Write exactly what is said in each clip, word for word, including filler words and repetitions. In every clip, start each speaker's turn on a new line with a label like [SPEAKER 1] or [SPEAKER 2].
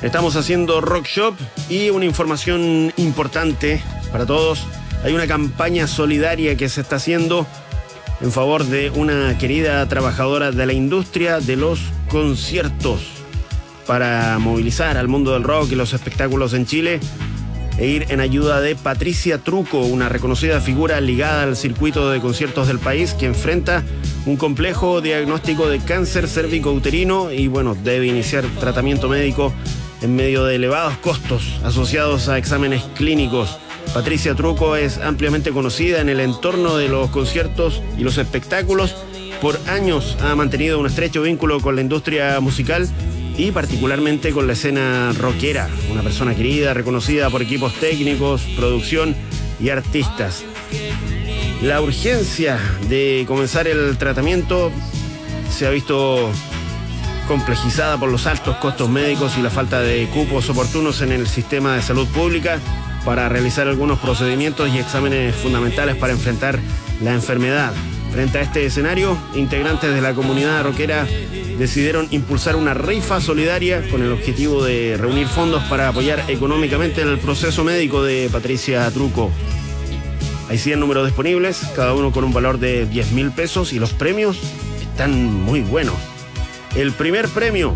[SPEAKER 1] Estamos haciendo Rock Shop y una información importante para todos. Hay una campaña solidaria que se está haciendo en favor de una querida trabajadora de la industria de los conciertos para movilizar al mundo del rock y los espectáculos en Chile e ir en ayuda de Patricia Truco, una reconocida figura ligada al circuito de conciertos del país que enfrenta un complejo diagnóstico de cáncer cérvico-uterino y bueno, debe iniciar tratamiento médico en medio de elevados costos asociados a exámenes clínicos. Patricia Truco es ampliamente conocida en el entorno de los conciertos y los espectáculos. Por años ha mantenido un estrecho vínculo con la industria musical y particularmente con la escena rockera. Una persona querida, reconocida por equipos técnicos, producción y artistas. La urgencia de comenzar el tratamiento se ha visto complejizada por los altos costos médicos y la falta de cupos oportunos en el sistema de salud pública para realizar algunos procedimientos y exámenes fundamentales para enfrentar la enfermedad. Frente a este escenario, integrantes de la comunidad rockera decidieron impulsar una rifa solidaria con el objetivo de reunir fondos para apoyar económicamente el proceso médico de Patricia Truco. Hay cien números disponibles, cada uno con un valor de diez mil pesos y los premios están muy buenos. El primer premio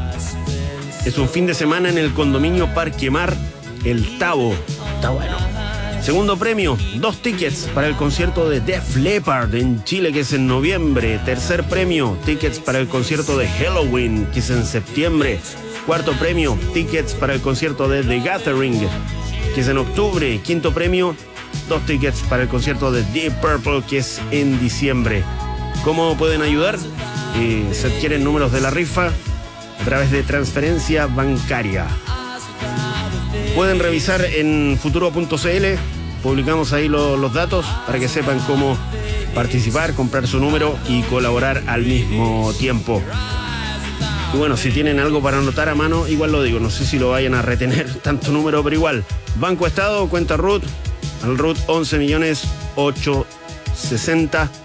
[SPEAKER 1] es un fin de semana en el condominio Parque Mar, El Tabo. Está bueno. Segundo premio, dos tickets para el concierto de Def Leppard en Chile, que es en noviembre. Tercer premio, tickets para el concierto de Halloween, que es en septiembre. Cuarto premio, tickets para el concierto de The Gathering, que es en octubre. Quinto premio, dos tickets para el concierto de Deep Purple, que es en diciembre. ¿Cómo pueden ayudar? Eh, se adquieren números de la rifa a través de transferencia bancaria. Pueden revisar en futuro punto c l, publicamos ahí lo, los datos para que sepan cómo participar, comprar su número y colaborar al mismo tiempo. Y bueno, si tienen algo para anotar a mano, igual lo digo, no sé si lo vayan a retener tanto número, pero igual. Banco Estado, cuenta R U T, al R U T once millones ochocientos sesenta